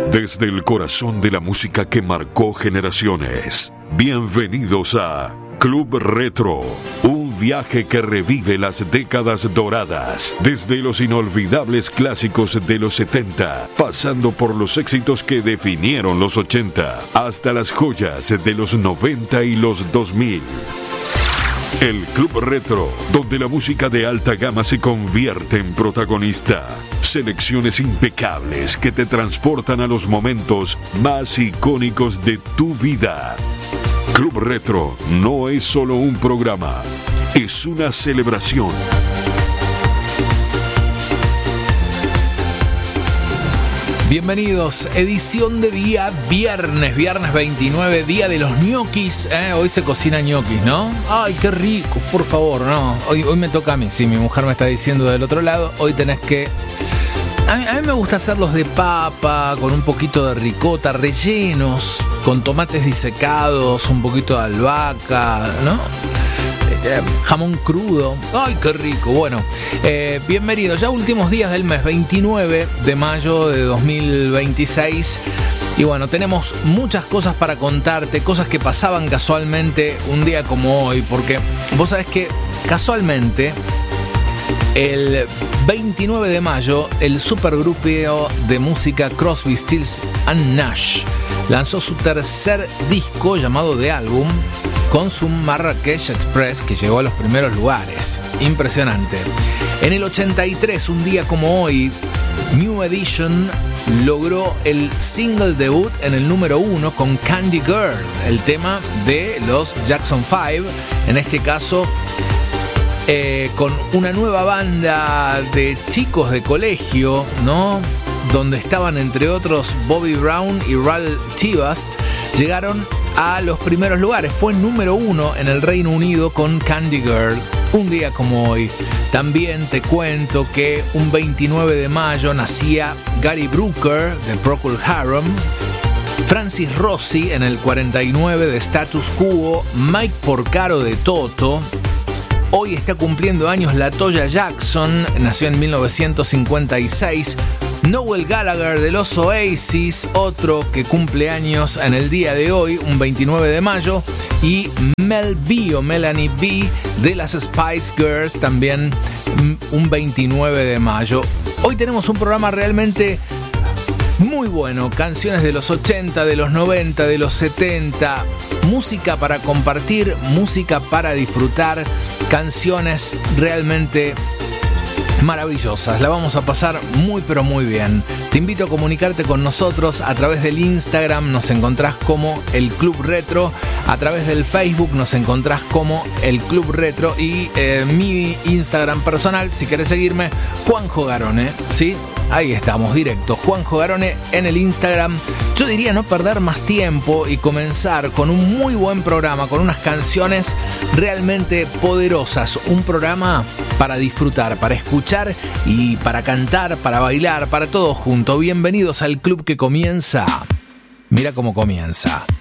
Desde el corazón de la música que marcó generaciones. Bienvenidos a Club Retro, un viaje que revive las décadas doradas, desde los inolvidables clásicos de los 70, pasando por los éxitos que definieron los 80, hasta las joyas de los 90 y los 2000. El Club Retro, donde la música de alta gama se convierte en protagonista. Selecciones impecables que te transportan a los momentos más icónicos de tu vida. Club Retro no es solo un programa, es una celebración. Bienvenidos, edición de día viernes 29, día de los ñoquis. Hoy se cocina ñoquis, ¿no? Ay, qué rico, por favor, no. Hoy me toca a mí, sí, mi mujer me está diciendo del otro lado, hoy tenés que... A mí me gusta hacerlos de papa, con un poquito de ricota, rellenos, con tomates disecados, un poquito de albahaca, ¿no? Jamón crudo. ¡Ay, qué rico! Bueno, bienvenidos. Ya últimos días del mes, 29 de mayo de 2026. Y bueno, tenemos muchas cosas para contarte, cosas que pasaban casualmente un día como hoy, porque vos sabés que casualmente el 29 de mayo el supergrupo de música Crosby, Stills and Nash lanzó su tercer disco llamado The Album, con su Marrakech Express, que llegó a los primeros lugares. Impresionante. En el 83, un día como hoy, New Edition logró el single debut en el número 1 con Candy Girl, el tema de los Jackson 5, en este caso con una nueva banda de chicos de colegio, ¿no? Donde estaban entre otros Bobby Brown y Ralph Tibast, llegaron a los primeros lugares. Fue número 1 en el Reino Unido con Candy Girl, un día como hoy. También te cuento que un 29 de mayo nacía Gary Brooker de Procol Harum, Francis Rossi en el 49 de Status Quo, Mike Porcaro de Toto. Hoy está cumpliendo años LaToya Jackson, nació en 1956. Noel Gallagher de los Oasis, otro que cumple años en el día de hoy, un 29 de mayo. Y Mel B o Melanie B de las Spice Girls, también un 29 de mayo. Hoy tenemos un programa realmente muy bueno, canciones de los 80, de los 90, de los 70, música para compartir, música para disfrutar, canciones realmente maravillosas. La vamos a pasar muy pero muy bien. Te invito a comunicarte con nosotros a través del Instagram, nos encontrás como el Club Retro, a través del Facebook nos encontrás como el Club Retro y mi Instagram personal, si querés seguirme, Juanjo Garone, ¿sí? Ahí estamos, directo, Juanjo Garone en el Instagram. Yo diría no perder más tiempo y comenzar con un muy buen programa, con unas canciones realmente poderosas. Un programa para disfrutar, para escuchar y para cantar, para bailar, para todo junto. Bienvenidos al club que comienza. Mira cómo comienza.